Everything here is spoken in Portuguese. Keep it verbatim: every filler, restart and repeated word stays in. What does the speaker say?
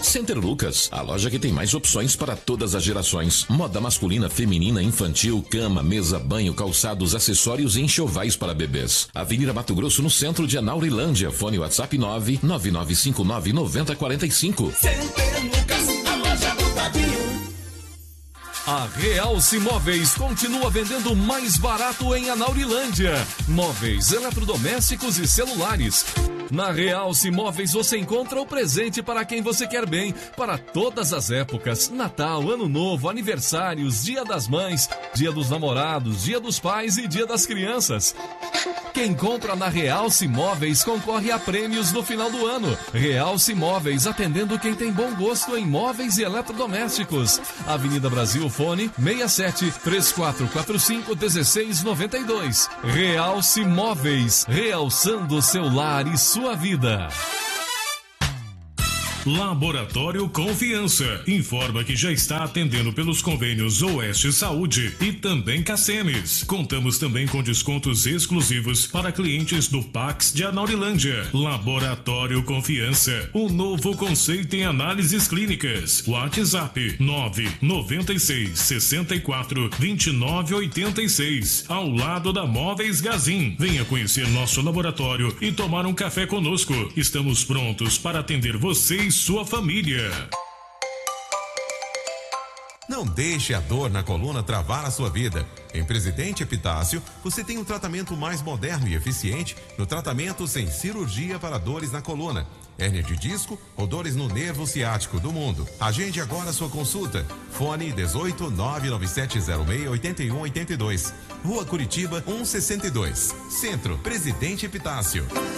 Center Lucas, a loja que tem mais opções para todas as gerações. Moda masculina, feminina, infantil, cama, mesa, banho, calçados, acessórios e enxovais para bebês. Avenida Mato Grosso, no centro de Anaurilândia. Fone WhatsApp nove nove nove cinco nove nove zero quatro cinco. Center Lucas, a loja do Fabinho. A Realce Móveis continua vendendo mais barato em Anaurilândia. Móveis, eletrodomésticos e celulares. Na Realce Móveis você encontra o presente para quem você quer bem, para todas as épocas: Natal, Ano Novo, aniversários, Dia das Mães, Dia dos Namorados, Dia dos Pais e Dia das Crianças. Quem compra na Realce Móveis concorre a prêmios no final do ano. Realce Móveis, atendendo quem tem bom gosto em móveis e eletrodomésticos. Avenida Brasil, fone seis sete três quatro quatro cinco um seis nove dois. Realce Móveis, realçando seu lar e sua vida. Laboratório Confiança informa que já está atendendo pelos convênios Oeste Saúde e também Cacemes. Contamos também com descontos exclusivos para clientes do Pax de Anaurilândia. Laboratório Confiança, um novo conceito em análises clínicas. WhatsApp nove nove seis, seis quatro, dois nove oito seis, ao lado da Móveis Gazin. Venha conhecer nosso laboratório e tomar um café conosco. Estamos prontos para atender você e sua família. Não deixe a dor na coluna travar a sua vida. Em Presidente Epitácio, você tem um tratamento mais moderno e eficiente no tratamento sem cirurgia para dores na coluna, hérnia de disco ou dores no nervo ciático do mundo. Agende agora sua consulta. Fone dezoito, nove nove sete zero seis, oito um oito dois. Rua Curitiba, cento e sessenta e dois. Centro, Presidente Epitácio.